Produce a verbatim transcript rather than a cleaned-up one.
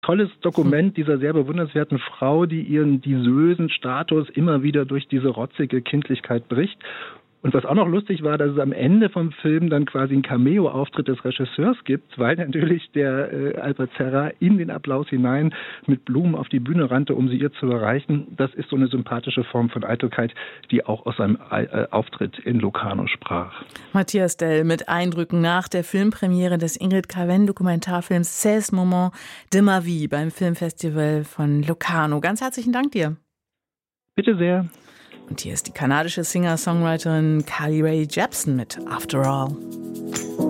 tolles Dokument dieser sehr bewundernswerten Frau, die ihren disösen Status immer wieder durch diese rotzige Kindlichkeit bricht. Und was auch noch lustig war, dass es am Ende vom Film dann quasi einen Cameo-Auftritt des Regisseurs gibt, weil natürlich der äh, Albert Serra in den Applaus hinein mit Blumen auf die Bühne rannte, um sie ihr zu erreichen. Das ist so eine sympathische Form von Eitelkeit, die auch aus seinem äh, Auftritt in Locarno sprach. Matthias Dell mit Eindrücken nach der Filmpremiere des Ingrid Carven-Dokumentarfilms seize Moments de ma vie beim Filmfestival von Locarno. Ganz herzlichen Dank dir. Bitte sehr. Und hier ist die kanadische Singer-Songwriterin Carly Rae Jepsen mit After All.